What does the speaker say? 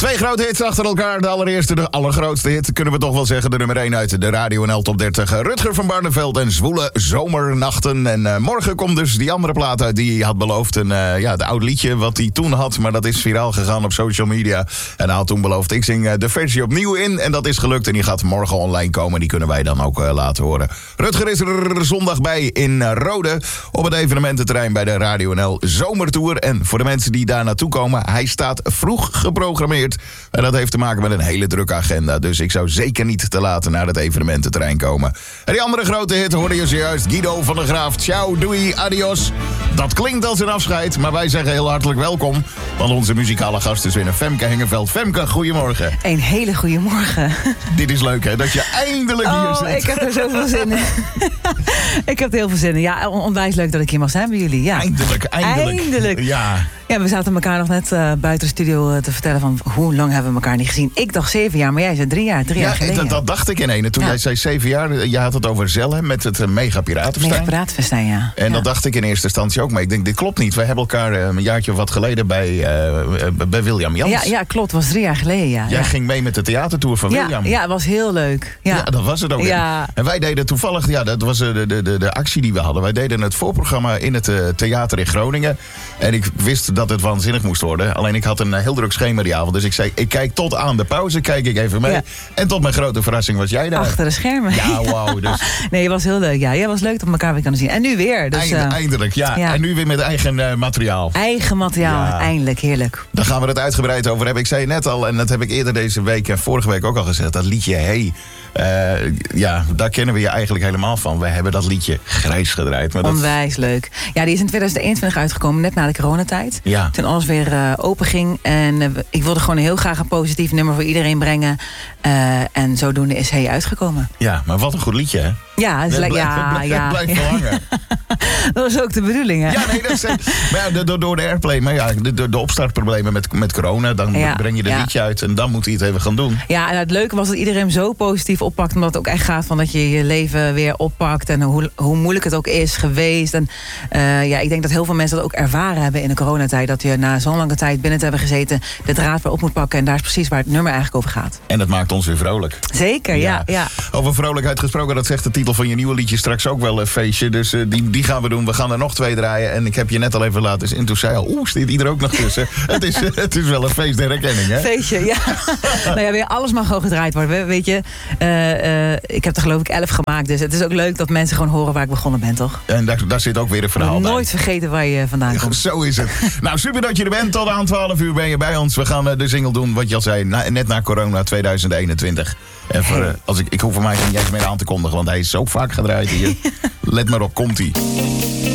Twee grote hits achter elkaar. De allereerste, de allergrootste hit, kunnen we toch wel zeggen. De nummer 1 uit de Radio NL Top 30. Rutger van Barneveld en Zwoele Zomernachten. En morgen komt dus die andere plaat uit die hij had beloofd. Het oud liedje wat hij toen had, maar dat is viraal gegaan op social media. En hij had toen beloofd, ik zing de versie opnieuw in. En dat is gelukt en die gaat morgen online komen. Die kunnen wij dan ook laten horen. Rutger is er zondag bij in Rode. Op het evenemententerrein bij de Radio NL Zomertour. En voor de mensen die daar naartoe komen, hij staat vroeg geprogrammeerd. En dat heeft te maken met een hele drukke agenda. Dus ik zou zeker niet te laat naar het evenemententerrein komen. En die andere grote hit hoorde je zojuist. Guido van der Graaf. Ciao, doei, adios. Dat klinkt als een afscheid, maar wij zeggen heel hartelijk welkom. Want onze muzikale gast is weer Femke Hengeveld. Femke, goedemorgen. Een hele goede morgen. Dit is leuk, hè? Dat je eindelijk hier zit. Ik heb er zoveel zin in. Ik heb er heel veel zin in. Ja, onwijs leuk dat ik hier mag zijn bij jullie. Ja. Eindelijk. Ja. Ja, we zaten elkaar nog net buiten de studio te vertellen van hoe lang hebben we elkaar niet gezien. Ik dacht 7 jaar, maar jij zei 3 jaar. 3 jaar geleden. Dat dacht ik in ene. Toen jij zei 7 jaar, je had het over Zellen met het Mega Piratenfestijn. Mega Piratenfestijn, ja. En dat dacht ik in eerste instantie ook. Maar ik denk, dit klopt niet. We hebben elkaar een jaartje of wat geleden bij William Jans. Ja, klopt. Het was 3 jaar geleden, ja. Jij ging mee met de theatertour van William. Ja, het was heel leuk. Ja, dat was het ook. Ja. En wij deden toevallig, dat was de actie die we hadden. Wij deden het voorprogramma in het theater in Groningen. En ik wist dat het waanzinnig moest worden. Alleen ik had een heel druk schema die avond. Dus ik zei, ik kijk tot aan de pauze, kijk ik even mee. Ja. En tot mijn grote verrassing was jij daar. Achter de schermen. Ja, wauw. Dus. Nee, het was heel leuk. Ja, het was leuk dat we elkaar weer kunnen zien. En nu weer. Dus, eindelijk, ja. En nu weer met eigen materiaal. Eigen materiaal, eindelijk. Heerlijk. Daar gaan we het uitgebreid over hebben. Ik zei net al, en dat heb ik eerder deze week en vorige week ook al gezegd. Dat liedje Hey. Daar kennen we je eigenlijk helemaal van. We hebben dat liedje Grijs gedraaid. Maar onwijs leuk. Ja, die is in 2021 uitgekomen, net na de coronatijd. Ja. Toen alles weer open ging. En ik wilde gewoon heel graag een positief nummer voor iedereen brengen. En zodoende is Hey uitgekomen. Ja, maar wat een goed liedje, hè? Ja, het blijft wel hangen. Dat was ook de bedoeling, hè? Ja, nee, dat is... Maar ja, door de airplay, maar ja, de opstartproblemen met corona, dan breng je het liedje uit en dan moet hij het even gaan doen. Ja, en het leuke was dat iedereen hem zo positief oppakt, omdat het ook echt gaat van dat je je leven weer oppakt en hoe moeilijk het ook is geweest. En ik denk dat heel veel mensen dat ook ervaren hebben in de coronatijd, dat je na zo'n lange tijd binnen te hebben gezeten, de draad weer op moet pakken en daar is precies waar het nummer eigenlijk over gaat. En dat maakt ons weer vrolijk. Zeker, ja. Over vrolijkheid gesproken, dat zegt de titel van je nieuwe liedje straks ook wel een feestje. Dus die gaan we doen. We gaan er nog 2 draaien. En ik heb je net al even laten zien. En toen zei al, zit ieder ook nog tussen. Het is wel een feest der herkenning, hè? Feestje, ja. Nou ja, weer alles mag gewoon gedraaid worden. Weet je, ik heb er geloof ik 11 gemaakt. Dus het is ook leuk dat mensen gewoon horen waar ik begonnen ben, toch? En daar zit ook weer een verhaal bij. Nooit vergeten waar je vandaan komt. Zo is het. Nou, super dat je er bent. Tot aan 12 uur ben je bij ons. We gaan de single doen, wat je al zei, net na corona 2021. En ik hoef voor mij niet eens meer aan te kondigen, want hij is zo vaak gedraaid hier. Let maar op, komt-ie.